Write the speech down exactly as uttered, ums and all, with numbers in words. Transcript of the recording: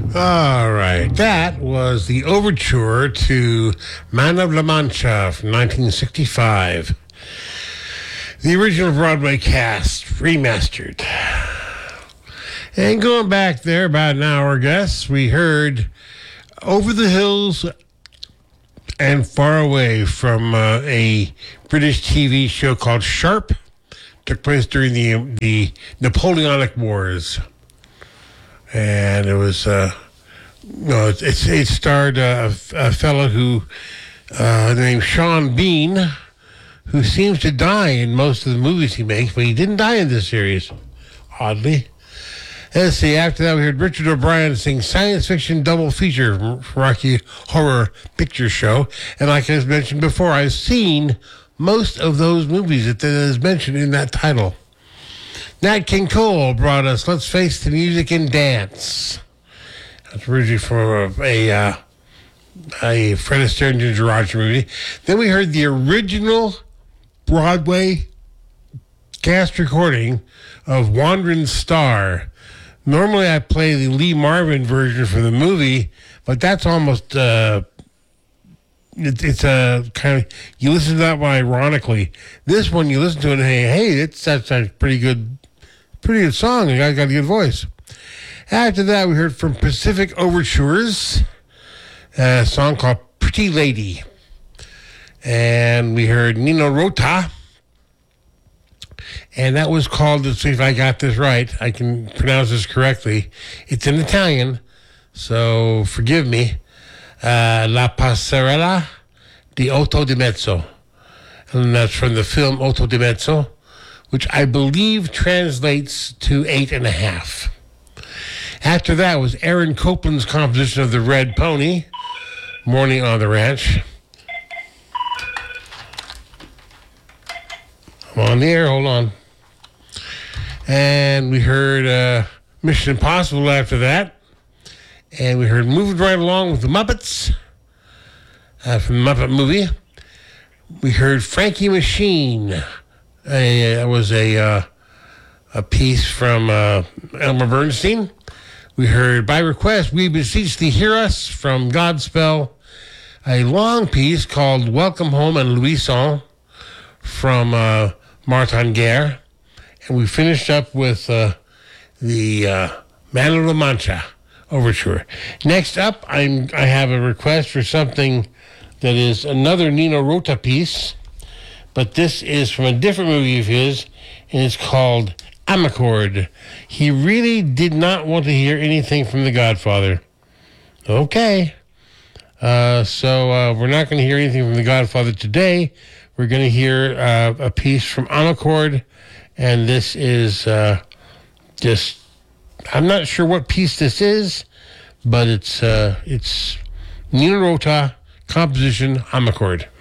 All right. That was the overture to Man of La Mancha from nineteen sixty-five. The original Broadway cast, remastered. And going back there about an hour, I guess, we heard Over the Hills and Far Away from uh, a British T V show called Sharp. Took place during the the Napoleonic Wars. And it was, uh, no, it, it, it starred uh, a, a fellow who, uh, named Sean Bean, who seems to die in most of the movies he makes, but he didn't die in this series, oddly. Let's see, after that we heard Richard O'Brien sing science fiction double feature from Rocky Horror Picture Show. And like I mentioned before, I've seen most of those movies that is mentioned in that title. Nat King Cole brought us Let's Face the Music and Dance. That's originally from a, a, uh, a Fred Astaire and Ginger Rogers movie. Then we heard the original Broadway cast recording of Wandering Star. Normally I play the Lee Marvin version for the movie, but that's almost, uh, it, it's a kind of, you listen to that one ironically. This one you listen to it and hey, hey, it's, that's a pretty good Pretty good song. The guy's got a good voice. After that, we heard from Pacific Overtures, a song called Pretty Lady. And we heard Nino Rota. And that was called, let's see if I got this right. I can pronounce this correctly. It's in Italian, so forgive me. Uh, La Passerella di Otto di Mezzo. And that's from the film Otto di Mezzo, which I believe translates to eight and a half. After that was Aaron Copland's composition of The Red Pony, Morning on the Ranch. I'm on the air, hold on. And we heard uh, Mission Impossible after that. And we heard Moving Right Along with the Muppets uh, from the Muppet movie. We heard Frankie Machine. It was a uh, a piece from uh, Elmer Bernstein. We heard By Request, We Beseech Thee Hear Us from Godspell. A long piece called Welcome Home and Louison from uh, Martin Guerre. And we finished up with uh, the uh, Man of La Mancha overture. Next up, I'm, I have a request for something that is another Nino Rota piece. But this is from a different movie of his, and it's called Amarcord. He really did not want to hear anything from The Godfather. Okay. Uh, so uh, we're not going to hear anything from The Godfather today. We're going to hear uh, a piece from Amarcord, and this is uh, just, I'm not sure what piece this is, but it's, uh, it's Nino Rota composition Amarcord.